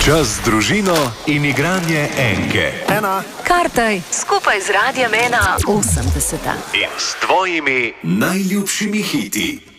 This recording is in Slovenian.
Čas z družino in igranje enke. Kartaj skupaj z Radiem 1 80. In s tvojimi najljubšimi hiti.